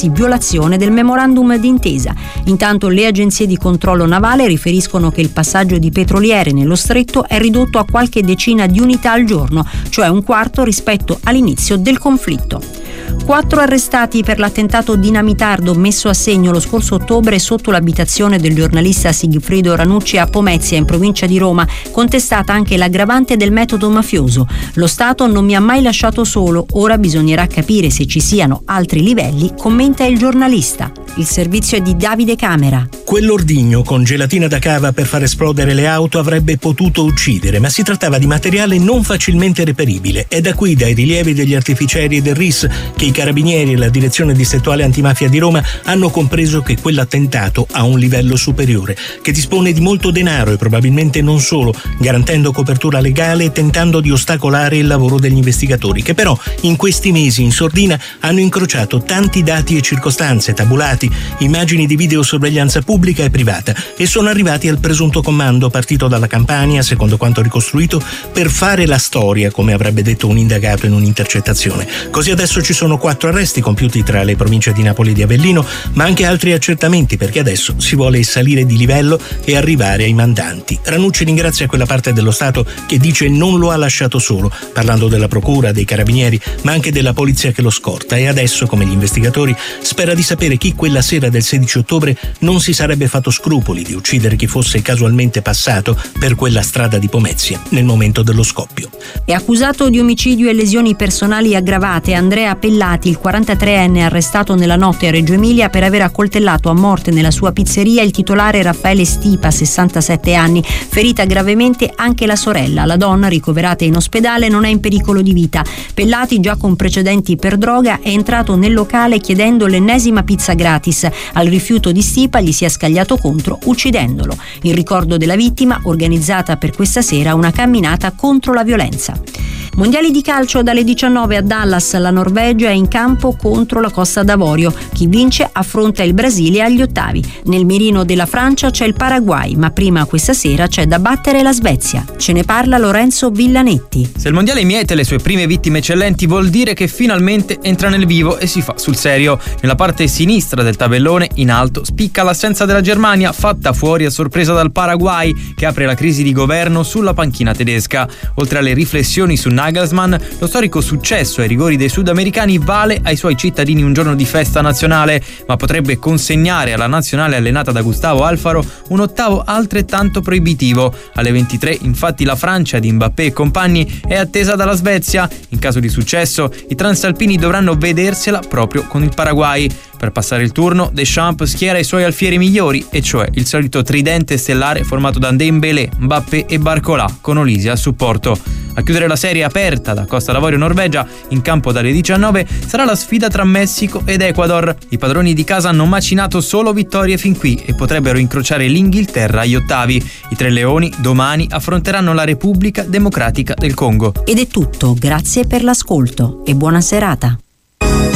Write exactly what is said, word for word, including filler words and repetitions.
ipotesi violazione del memorandum d'intesa. Intanto le agenzie di controllo navale riferiscono che il passaggio di petroliere nello stretto è ridotto a qualche decina di unità al giorno, cioè un quarto rispetto all'inizio del conflitto. Quattro arrestati per l'attentato dinamitardo messo a segno lo scorso ottobre sotto l'abitazione del giornalista Sigfredo Ranucci a Pomezia, in provincia di Roma, contestata anche l'aggravante del metodo mafioso. Lo Stato non mi ha mai lasciato solo, ora bisognerà capire se ci siano altri livelli, commenta il giornalista. Il servizio è di Davide Camera. Quell'ordigno con gelatina da cava per far esplodere le auto avrebbe potuto uccidere, ma si trattava di materiale non facilmente reperibile. È da qui, dai rilievi degli artificieri e del R I S, che i carabinieri e la direzione distrettuale antimafia di Roma hanno compreso che quell'attentato ha un livello superiore, che dispone di molto denaro e probabilmente non solo, garantendo copertura legale e tentando di ostacolare il lavoro degli investigatori, che però in questi mesi in sordina hanno incrociato tanti dati e circostanze tabulati, immagini di videosorveglianza pubblica e privata, e sono arrivati al presunto comando partito dalla Campania, secondo quanto ricostruito, per fare la storia, come avrebbe detto un indagato in un'intercettazione. Così adesso ci sono quattro arresti compiuti tra le province di Napoli e di Avellino, ma anche altri accertamenti, perché adesso si vuole salire di livello e arrivare ai mandanti. Ranucci ringrazia quella parte dello Stato che dice non lo ha lasciato solo, parlando della procura, dei carabinieri, ma anche della polizia che lo scorta, e adesso, come gli investigatori, spera di sapere chi quella sera del sedici ottobre non si sarebbe fatto scrupoli di uccidere chi fosse casualmente passato per quella strada di Pomezia nel momento dello scoppio. È accusato di omicidio e lesioni personali aggravate Andrea Pellati, il quarantatreenne arrestato nella notte a Reggio Emilia per aver accoltellato a morte nella sua pizzeria il titolare Raffaele Stipa, sessantasette anni, ferita gravemente anche la sorella. La donna, ricoverata in ospedale, non è in pericolo di vita. Pellati, già con precedenti per droga, è entrato nel locale chiedendo l'ennesima pizza gratis. Al rifiuto di Stipa gli si è scagliato contro, uccidendolo. In ricordo della vittima, organizzata per questa sera una camminata contro la violenza. Mondiali di calcio dalle diciannove a Dallas, la Norvegia è in campo contro la Costa d'Avorio. Chi vince affronta il Brasile agli ottavi. Nel mirino della Francia c'è il Paraguay, ma prima questa sera c'è da battere la Svezia. Ce ne parla Lorenzo Villanetti. Se il mondiale miete le sue prime vittime eccellenti, vuol dire che finalmente entra nel vivo e si fa sul serio. Nella parte sinistra del tabellone, in alto, spicca l'assenza della Germania, fatta fuori a sorpresa dal Paraguay, che apre la crisi di governo sulla panchina tedesca. Oltre alle riflessioni su Nagelsmann, lo storico successo ai rigori dei sudamericani vale ai suoi cittadini un giorno di festa nazionale, ma potrebbe consegnare alla nazionale allenata da Gustavo Alfaro un ottavo altrettanto proibitivo. Alle ventitré, infatti, la Francia di Mbappé e compagni è attesa dalla Svezia. In caso di successo, i transalpini dovranno vedersela proprio con il Paraguay. Per passare il turno, Deschamps schiera i suoi alfieri migliori, e cioè il solito tridente stellare formato da Dembélé, Mbappé e Barcola, con Olise al supporto. A chiudere la serie aperta da Costa d'Avorio Norvegia, in campo dalle diciannove, sarà la sfida tra Messico ed Ecuador. I padroni di casa hanno macinato solo vittorie fin qui e potrebbero incrociare l'Inghilterra agli ottavi. I tre leoni domani affronteranno la Repubblica Democratica del Congo. Ed è tutto, grazie per l'ascolto e buona serata.